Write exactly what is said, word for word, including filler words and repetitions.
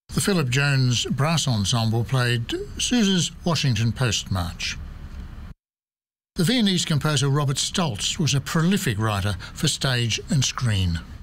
The Philip Jones Brass Ensemble played Sousa's Washington Post March. The Viennese composer Robert Stolz was a prolific writer for stage and screen.